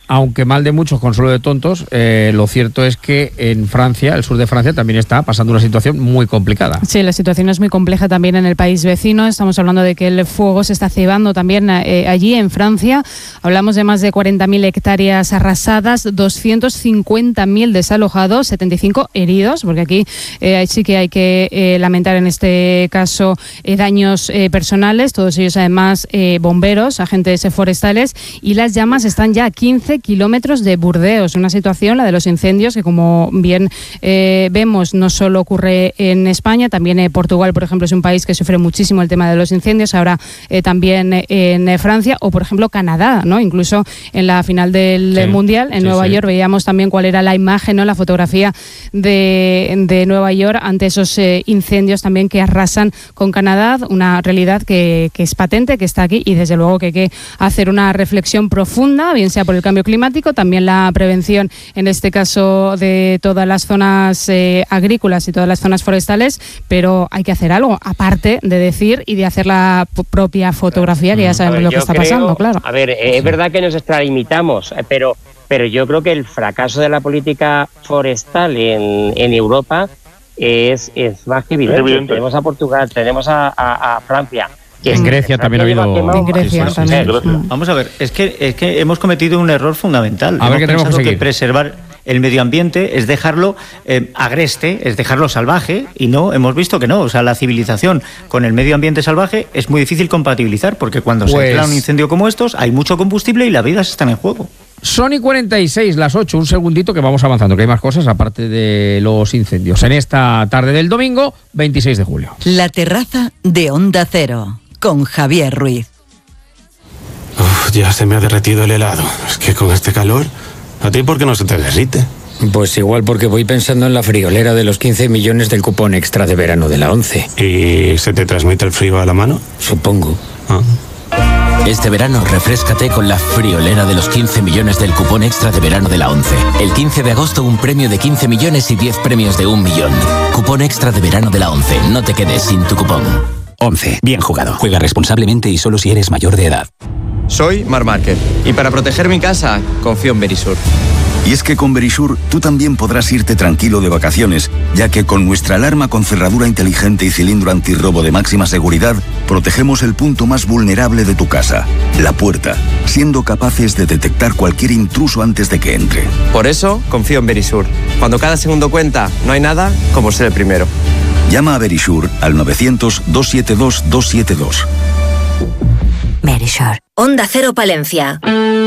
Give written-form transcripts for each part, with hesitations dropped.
aunque mal de muchos, consuelo de tontos, lo cierto es que en Francia, el sur de Francia, también está pasando una situación muy complicada. Sí, la situación es muy compleja también en el país vecino. Estamos hablando de que el fuego se está cebando también allí en Francia. Hablamos de más de 40.000 hectáreas arrasadas, 250.000 desalojados, 75 heridos, porque aquí sí que hay que lamentar en este caso daños personales, todos ellos además bomberos, agentes forestales, y las llamas están ya a 15 kilómetros de Burdeos. Una situación, la de los incendios, que como bien vemos no solo ocurre en España, también Portugal, por ejemplo, es un país que sufre muchísimo el tema de los incendios, ahora también en Francia, o por ejemplo Canadá, ¿no? Incluso en la final del Mundial en Nueva York veíamos también cuál era la imagen, ¿no? La fotografía de Nueva York ante esos incendios también que arrasan con Canadá, una realidad que es patente, que está aquí, y desde luego que hay que hacer una reflexión profunda, bien sea por el cambio climático, también la prevención, en este caso, de todas las zonas agrícolas y todas las zonas forestales, pero hay que hacer algo, aparte de decir y de hacer la propia fotografía, que ya sabemos lo que está pasando, claro. A ver, es verdad que nos extralimitamos, pero yo creo que el fracaso de la política forestal en Europa es más que evidente. Tenemos a Portugal, tenemos a Francia. En Grecia también ha habido... En Grecia también. Vamos a ver, es que hemos cometido un error fundamental. A ver, ¿qué tenemos que seguir? Que preservar el medio ambiente es dejarlo agreste, es dejarlo salvaje, y no, hemos visto que no. O sea, la civilización con el medio ambiente salvaje es muy difícil compatibilizar, porque cuando se declara un incendio como estos, hay mucho combustible y las vidas están en juego. Son y 46, las 8, un segundito que vamos avanzando, que hay más cosas aparte de los incendios. En esta tarde del domingo, 26 de julio. La terraza de Onda Cero, con Javier Ruiz. Ya se me ha derretido el helado. Es que con este calor, ¿a ti por qué no se te derrite? Pues igual porque voy pensando en la friolera de los 15 millones del cupón extra de verano de la 11. ¿Y se te transmite el frío a la mano? Supongo. Este verano refréscate con la friolera de los 15 millones del cupón extra de verano de la 11. El 15 de agosto un premio de 15 millones y 10 premios de 1 millón. Cupón extra de verano de la 11. No te quedes sin tu cupón. 11. Bien jugado. Juega responsablemente y solo si eres mayor de edad. Soy Marc Márquez y para proteger mi casa confío en Verisur. Y es que con Verisur tú también podrás irte tranquilo de vacaciones, ya que con nuestra alarma con cerradura inteligente y cilindro antirrobo de máxima seguridad, protegemos el punto más vulnerable de tu casa, la puerta, siendo capaces de detectar cualquier intruso antes de que entre. Por eso confío en Verisur. Cuando cada segundo cuenta, no hay nada como ser el primero. Llama a Verisur al 900-272-272. Verisur. Onda Cero Palencia.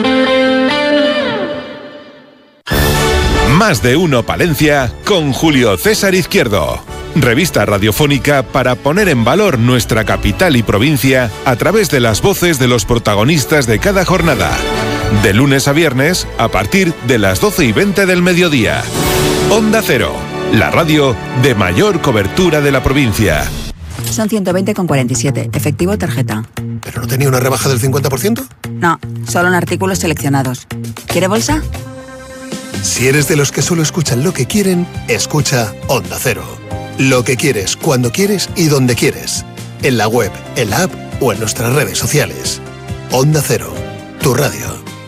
Más de uno Palencia con Julio César Izquierdo. Revista radiofónica para poner en valor nuestra capital y provincia a través de las voces de los protagonistas de cada jornada. De lunes a viernes a partir de las 12:20 del mediodía. Onda Cero, la radio de mayor cobertura de la provincia. Son 120,47, efectivo tarjeta. ¿Pero no tenía una rebaja del 50%? No, solo en artículos seleccionados. ¿Quiere bolsa? Si eres de los que solo escuchan lo que quieren, escucha Onda Cero. Lo que quieres, cuando quieres y donde quieres. En la web, en la app o en nuestras redes sociales. Onda Cero, tu radio.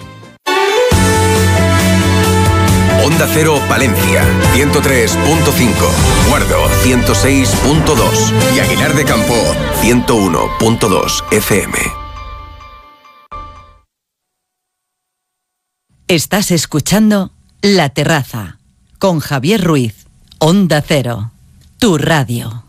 Onda Cero Palencia, 103.5, Guardo, 106.2 y Aguilar de Campo, 101.2 FM. Estás escuchando La Terraza, con Javier Ruiz, Onda Cero, tu radio.